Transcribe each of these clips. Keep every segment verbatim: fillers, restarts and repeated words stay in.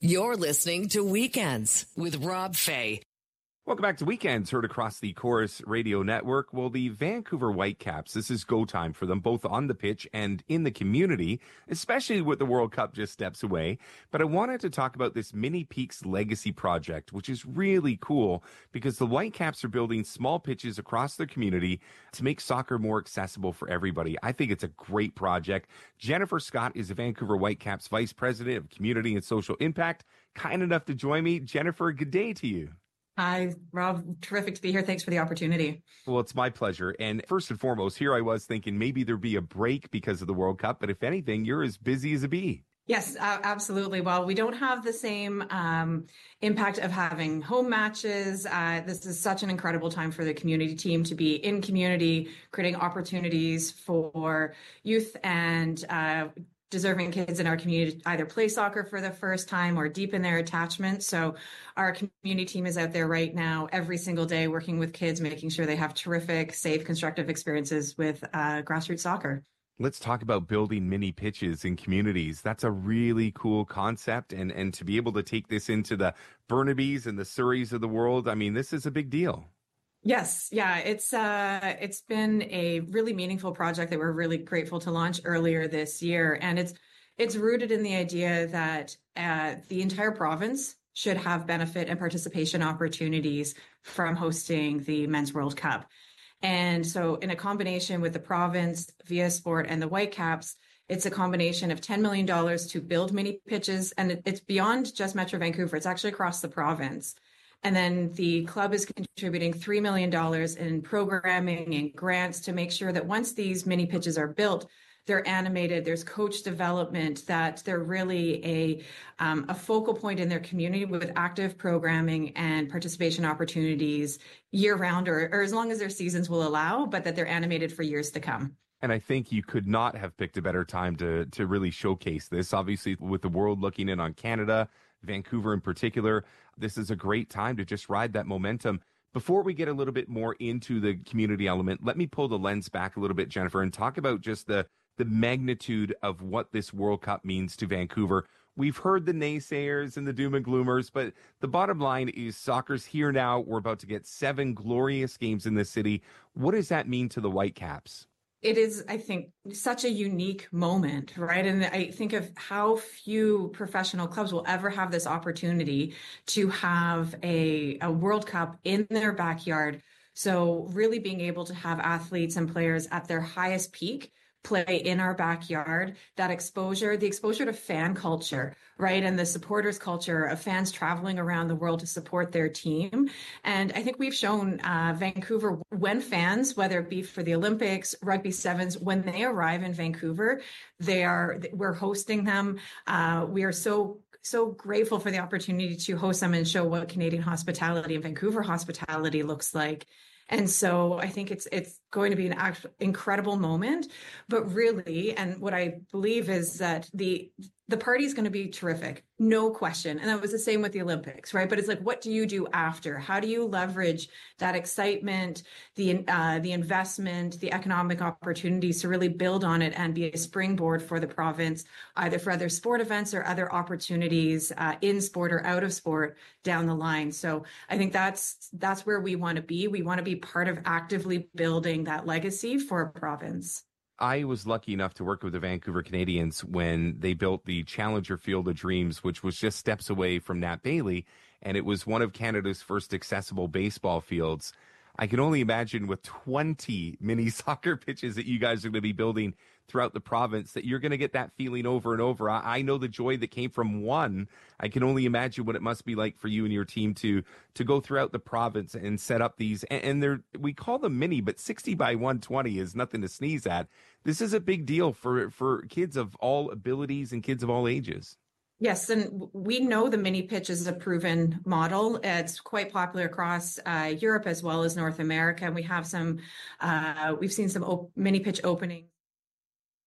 You're listening to Weekends with Rob Fay. Welcome back to Weekends, heard across the Chorus Radio Network. Well, the Vancouver Whitecaps, this is go time for them, both on the pitch and in the community, especially with the World Cup just steps away. But I wanted to talk about this Mini Peaks Legacy Project, which is really cool because the Whitecaps are building small pitches across their community to make soccer more accessible for everybody. I think it's a great project. Jennifer Scott is the Vancouver Whitecaps Vice President of Community and Social Impact. Kind enough to join me. Jennifer, good day to you. Hi, Rob. Terrific to be here. Thanks for the opportunity. Well, it's my pleasure. And first and foremost, here I was thinking maybe there'd be a break because of the World Cup, but if anything, you're as busy as a bee. Yes, uh, absolutely. Well, we don't have the same um, impact of having home matches. Uh, this is such an incredible time for the community team to be in community, creating opportunities for youth and uh deserving kids in our community to either play soccer for the first time or deepen their attachment. So our community team is out there right now every single day working with kids, making sure they have terrific, safe, constructive experiences with uh, grassroots soccer. Let's talk about building mini pitches in communities. That's a really cool concept. And, and to be able to take this into the Burnabys and the Surreys of the world, I mean, this is a big deal. Yes, yeah, it's uh, it's been a really meaningful project that we're really grateful to launch earlier this year, and it's it's rooted in the idea that uh, the entire province should have benefit and participation opportunities from hosting the Men's World Cup. And so, in a combination with the province, Via Sport, and the Whitecaps, it's a combination of ten million dollars to build mini pitches, and it, it's beyond just Metro Vancouver. It's actually across the province. And then the club is contributing three million dollars in programming and grants to make sure that once these mini pitches are built, they're animated, there's coach development, that they're really a, um, a focal point in their community with active programming and participation opportunities year round, or, or as long as their seasons will allow, but that they're animated for years to come. And I think you could not have picked a better time to to really showcase this. Obviously, with the world looking in on Canada, Vancouver in particular, this is a great time to just ride that momentum. Before we get a little bit more into the community element, let me pull the lens back a little bit, Jennifer, and talk about just the, the magnitude of what this World Cup means to Vancouver. We've heard the naysayers and the doom and gloomers, but the bottom line is soccer's here now. We're about to get seven glorious games in this city. What does that mean to the Whitecaps? It is, I think, such a unique moment, right? And I think of how few professional clubs will ever have this opportunity to have a, a World Cup in their backyard. So really being able to have athletes and players at their highest peak play in our backyard, that exposure, the exposure to fan culture, right? And the supporters culture of fans traveling around the world to support their team. And I think we've shown uh, Vancouver, when fans, whether it be for the Olympics, rugby sevens, when they arrive in Vancouver, they are, we're hosting them. Uh, we are so so grateful for the opportunity to host them and show what Canadian hospitality and Vancouver hospitality looks like. And so I think it's it's going to be an act- incredible moment, but really, and what I believe is that the the party is going to be terrific, no question. And that was the same with the Olympics, right? But it's like, what do you do after? How do you leverage that excitement, the uh, the investment, the economic opportunities to really build on it and be a springboard for the province, either for other sport events or other opportunities uh, in sport or out of sport down the line. So I think that's that's where we want to be. We want to be part of actively building that legacy for a province. I was lucky enough to work with the Vancouver Canadians when they built the Challenger Field of Dreams, which was just steps away from Nat Bailey, and it was one of Canada's first accessible baseball fields. I can only imagine with twenty mini soccer pitches that you guys are going to be building throughout the province that you're going to get that feeling over and over. I, I know the joy that came from one. I can only imagine what it must be like for you and your team to to go throughout the province and set up these. And, and they're, we call them mini, but sixty by one twenty is nothing to sneeze at. This is a big deal for, for kids of all abilities and kids of all ages. Yes, and we know the mini pitch is a proven model. It's quite popular across uh, Europe as well as North America. And we have some, uh, we've seen some op- mini pitch openings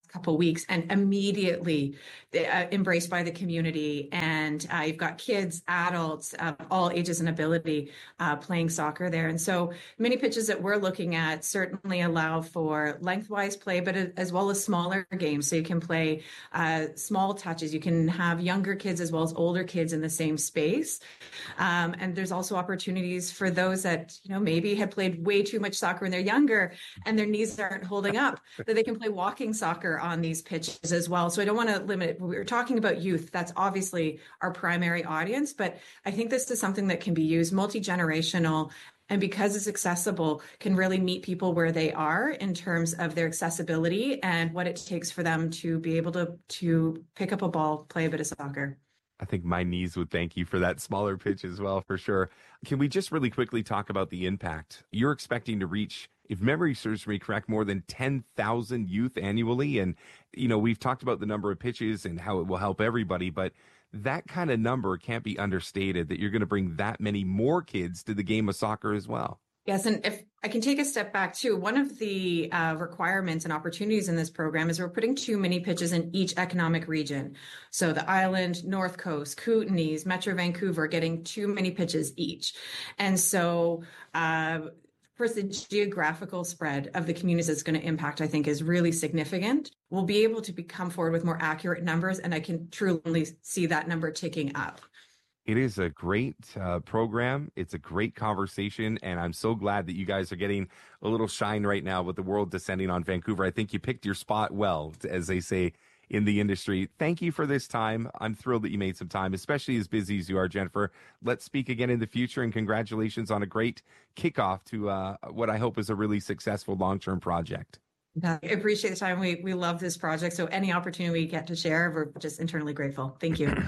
couple of weeks and immediately uh, embraced by the community. And uh, you've got kids, adults, uh, all ages and ability uh, playing soccer there. And so many pitches that we're looking at certainly allow for lengthwise play, but as well as smaller games. So you can play uh, small touches. You can have younger kids as well as older kids in the same space. Um, and there's also opportunities for those that, you know, maybe had played way too much soccer when they're younger and their knees aren't holding up, that they can play walking soccer on these pitches as well. So I don't want to limit it. We were talking about youth. That's obviously our primary audience, but I think this is something that can be used multi-generational, and because it's accessible, can really meet people where they are in terms of their accessibility and what it takes for them to be able to, to pick up a ball, play a bit of soccer. I think my knees would thank you for that smaller pitch as well, for sure. Can we just really quickly talk about the impact? You're expecting to reach, if memory serves me correct, more than ten thousand youth annually. And, you know, we've talked about the number of pitches and how it will help everybody, but that kind of number can't be understated, that you're going to bring that many more kids to the game of soccer as well. Yes, and if I can take a step back too, one of the uh, requirements and opportunities in this program is we're putting too many pitches in each economic region. So the island, North Coast, Kootenays, Metro Vancouver, getting too many pitches each. And so uh, first, the geographical spread of the communities it's going to impact, I think, is really significant. We'll be able to be, come forward with more accurate numbers, and I can truly see that number ticking up. It is a great uh, program. It's a great conversation, and I'm so glad that you guys are getting a little shine right now with the world descending on Vancouver. I think you picked your spot well, as they say in the industry. Thank you for this time. I'm thrilled that you made some time, especially as busy as you are, Jennifer. Let's speak again in the future, and congratulations on a great kickoff to uh, what I hope is a really successful long-term project. I appreciate the time. We, we love this project, so any opportunity we get to share, we're just internally grateful. Thank you.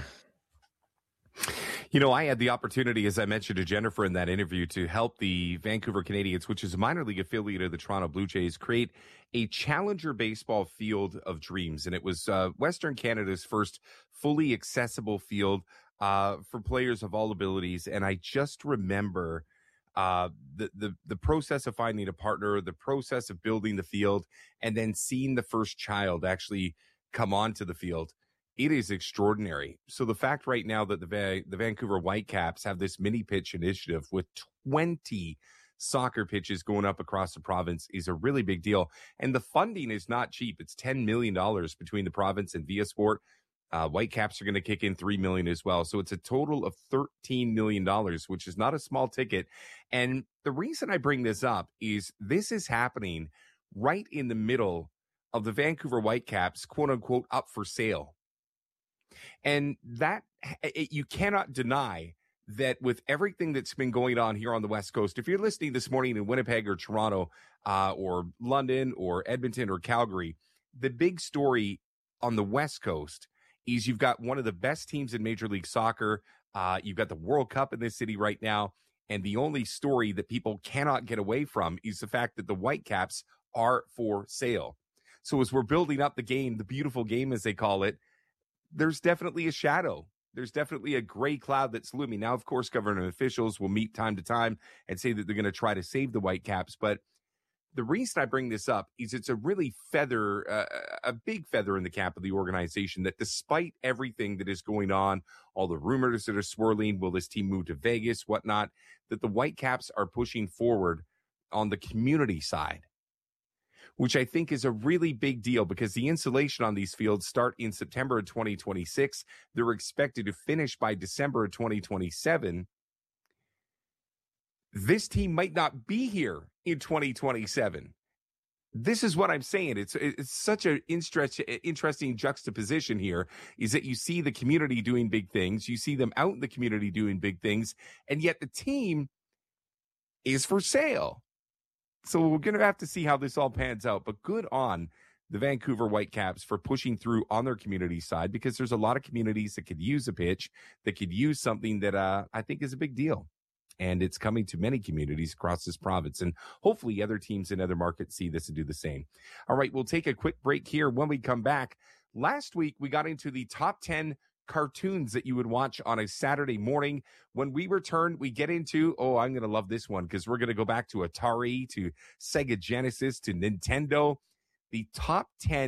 You know, I had the opportunity, as I mentioned to Jennifer in that interview, to help the Vancouver Canadians, which is a minor league affiliate of the Toronto Blue Jays, create a Challenger Baseball Field of Dreams. And it was uh, Western Canada's first fully accessible field uh, for players of all abilities. And I just remember uh, the, the, the process of finding a partner, the process of building the field, and then seeing the first child actually come onto the field. It is extraordinary. So the fact right now that the Va- the Vancouver Whitecaps have this mini pitch initiative with twenty soccer pitches going up across the province is a really big deal. And the funding is not cheap. It's ten million dollars between the province and Via Sport. Uh, Whitecaps are going to kick in three million dollars as well. So it's a total of thirteen million dollars, which is not a small ticket. And the reason I bring this up is this is happening right in the middle of the Vancouver Whitecaps, quote unquote, up for sale. And that it, you cannot deny that with everything that's been going on here on the West Coast, if you're listening this morning in Winnipeg or Toronto uh, or London or Edmonton or Calgary, the big story on the West Coast is you've got one of the best teams in Major League Soccer. Uh, you've got the World Cup in this city right now. And the only story that people cannot get away from is the fact that the Whitecaps are for sale. So as we're building up the game, the beautiful game, as they call it, there's definitely a shadow. There's definitely a gray cloud that's looming. Now, of course, government officials will meet time to time and say that they're going to try to save the Whitecaps. But the reason I bring this up is it's a really feather, uh, a big feather in the cap of the organization that despite everything that is going on, all the rumors that are swirling, will this team move to Vegas, whatnot, that the Whitecaps are pushing forward on the community side, which I think is a really big deal because the installation on these fields start in September of twenty twenty-six. They're expected to finish by December of twenty twenty-seven. This team might not be here in twenty twenty-seven. This is what I'm saying. It's it's such an interesting juxtaposition here, is that you see the community doing big things. You see them out in the community doing big things, and yet the team is for sale. So we're going to have to see how this all pans out. But good on the Vancouver Whitecaps for pushing through on their community side, because there's a lot of communities that could use a pitch, that could use something that uh, I think is a big deal. And it's coming to many communities across this province. And hopefully other teams in other markets see this and do the same. All right, we'll take a quick break here. When we come back, last week we got into the top ten cartoons that you would watch on a Saturday morning. When we return, we get into, oh, I'm going to love this one because we're going to go back to Atari, to Sega Genesis, to Nintendo, the top ten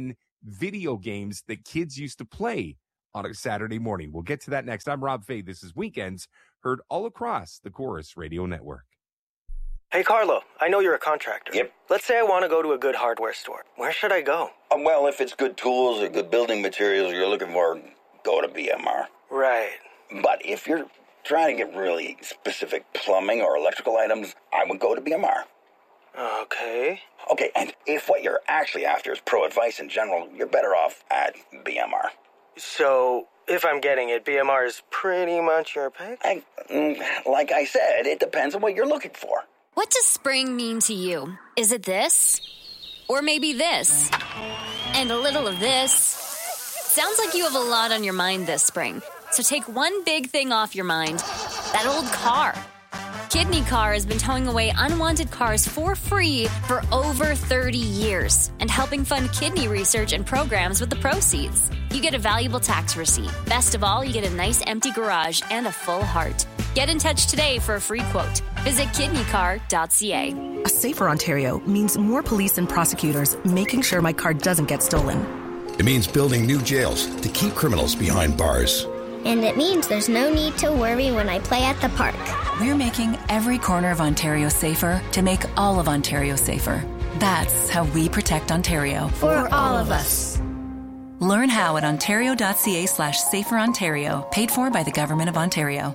video games that kids used to play on a Saturday morning. We'll get to that next. I'm Rob Fay. This is Weekends, heard all across the Chorus Radio Network. Hey, Carlo, I know you're a contractor. Yep. Let's say I want to go to a good hardware store. Where should I go? Uh, well, if it's good tools or good building materials you're looking for, go to B M R. Right. But if you're trying to get really specific plumbing or electrical items, I would go to B M R. Okay. Okay, and if what you're actually after is pro advice in general, you're better off at B M R. So, if I'm getting it, B M R is pretty much your pick? I, like I said, it depends on what you're looking for. What does spring mean to you? Is it this? Or maybe this? And a little of this? Sounds like you have a lot on your mind this spring. So take one big thing off your mind. That old car. Kidney Car has been towing away unwanted cars for free for over thirty years and helping fund kidney research and programs with the proceeds. You get a valuable tax receipt. Best of all, you get a nice empty garage and a full heart. Get in touch today for a free quote. Visit kidney car dot c a. A safer Ontario means more police and prosecutors making sure my car doesn't get stolen. It means building new jails to keep criminals behind bars. And it means there's no need to worry when I play at the park. We're making every corner of Ontario safer to make all of Ontario safer. That's how we protect Ontario. For, For all of us. Learn how at ontario dot c a slash safer Ontario. Paid for by the Government of Ontario.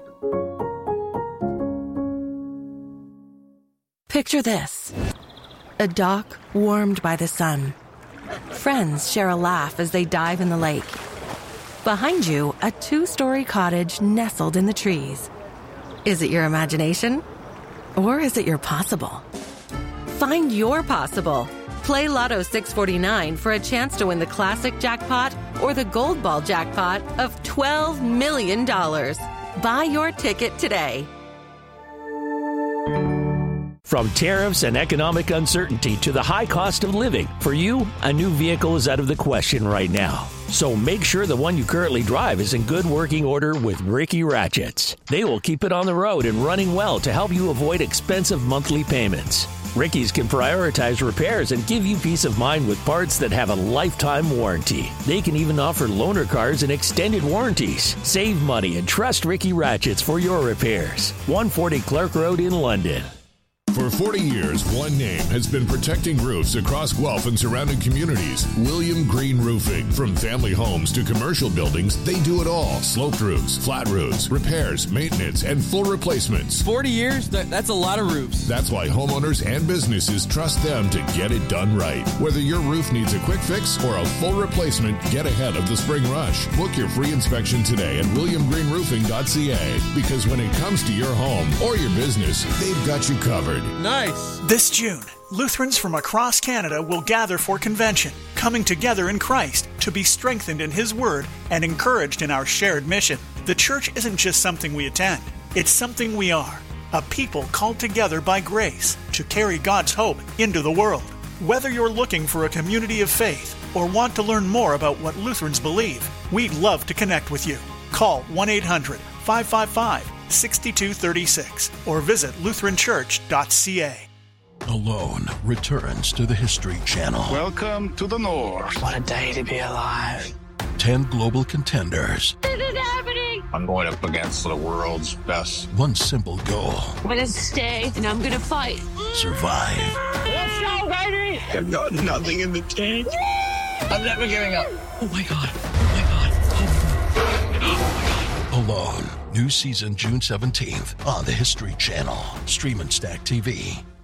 Picture this. A dock warmed by the sun. Friends share a laugh as they dive in the lake. Behind you, a two-story cottage nestled in the trees. Is it your imagination? Or is it your possible? Find your possible. Play Lotto six forty-nine for a chance to win the classic jackpot or the gold ball jackpot of twelve million dollars. Buy your ticket today. From tariffs and economic uncertainty to the high cost of living, for you, a new vehicle is out of the question right now. So make sure the one you currently drive is in good working order with Ricky Ratchets. They will keep it on the road and running well to help you avoid expensive monthly payments. Ricky's can prioritize repairs and give you peace of mind with parts that have a lifetime warranty. They can even offer loaner cars and extended warranties. Save money and trust Ricky Ratchets for your repairs. one forty Clark Road in London. For forty years, one name has been protecting roofs across Guelph and surrounding communities. William Green Roofing. From family homes to commercial buildings, they do it all. Sloped roofs, flat roofs, repairs, maintenance, and full replacements. forty years? That, that's a lot of roofs. That's why homeowners and businesses trust them to get it done right. Whether your roof needs a quick fix or a full replacement, get ahead of the spring rush. Book your free inspection today at william green roofing dot c a. Because when it comes to your home or your business, they've got you covered. Nice. This June, Lutherans from across Canada will gather for convention, coming together in Christ to be strengthened in His Word and encouraged in our shared mission. The church isn't just something we attend, it's something we are. A people called together by grace to carry God's hope into the world. Whether you're looking for a community of faith or want to learn more about what Lutherans believe, we'd love to connect with you. Call one eight hundred five five five six two three six or visit lutheran church dot c a. Alone returns to the History Channel. Welcome to the North. What a day to be alive. Ten global contenders. This is happening. I'm going up against the world's best. One simple goal. I'm going to stay and I'm going to fight. Survive. Let's go, baby. I've got nothing in the tank. I'm never giving up. Oh my God. Oh my God. Oh. Oh my God. Alone. New season June seventeenth on the History Channel. Stream and Stack T V.